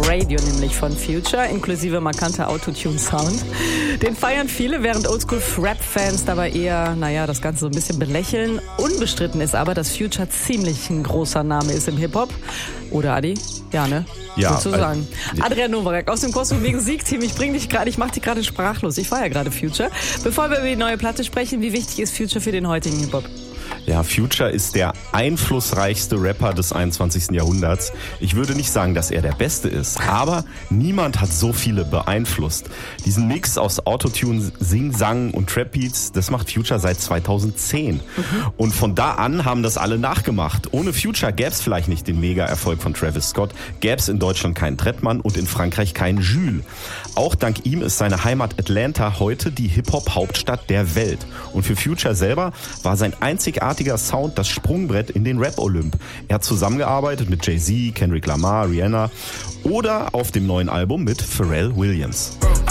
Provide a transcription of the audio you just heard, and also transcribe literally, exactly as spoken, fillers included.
Radio nämlich von Future, inklusive markanter Autotune-Sound. Den feiern viele, während Oldschool-Rap-Fans dabei eher, naja, das Ganze so ein bisschen belächeln. Unbestritten ist aber, dass Future ziemlich ein großer Name ist im Hip-Hop. Oder, Adi? Ja, ne? Ja. Sozusagen. Äh, Adrian Nowak aus dem Kosmos wegen Sieg-Team. Ich bring dich gerade, ich mach dich gerade sprachlos. Ich feiere gerade Future. Bevor wir über die neue Platte sprechen, wie wichtig ist Future für den heutigen Hip-Hop? Ja, Future ist der einflussreichste Rapper des einundzwanzigsten Jahrhunderts. Ich würde nicht sagen, dass er der Beste ist, aber niemand hat so viele beeinflusst. Diesen Mix aus Autotune, Sing-Sang und Trap-Beats, das macht Future seit zweitausendzehn. Mhm. Und von da an haben das alle nachgemacht. Ohne Future gäb's vielleicht nicht den Mega-Erfolg von Travis Scott, gäb's in Deutschland keinen Trettmann und in Frankreich keinen Jules. Auch dank ihm ist seine Heimat Atlanta heute die Hip-Hop-Hauptstadt der Welt. Und für Future selber war sein einzigartiger Sound das Sprungbrett in den Rap-Olymp. Er hat zusammengearbeitet mit Jay-Z, Kendrick Lamar, Rihanna oder auf dem neuen Album mit Pharrell Williams.